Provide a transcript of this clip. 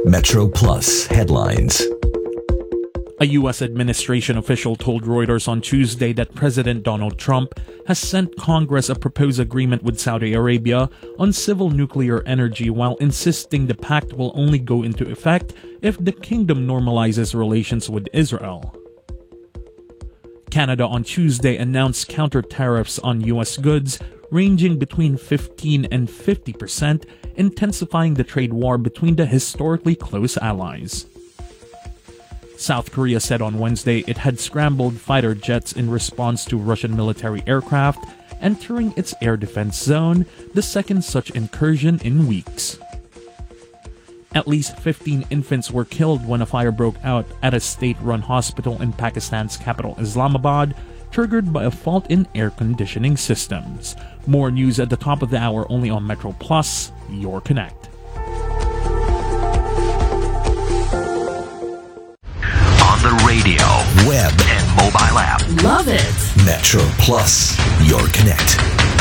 Metro Plus headlines. A U.S. administration official told Reuters on Tuesday that President Donald Trump has sent Congress a proposed agreement with Saudi Arabia on civil nuclear energy while insisting the pact will only go into effect if the kingdom normalizes relations with Israel. Canada on Tuesday announced counter tariffs on U.S. goods ranging between 15 and 50%, intensifying the trade war between the historically close allies. South Korea said on Wednesday it had scrambled fighter jets in response to Russian military aircraft entering its air defense zone, the second such incursion in weeks. At least 15 infants were killed when a fire broke out at a state-run hospital in Pakistan's capital Islamabad, triggered by a fault in air conditioning systems. More news at the top of the hour only on Metro Plus, your connect. On the radio, web, and mobile app. Love it. Metro Plus, your connect.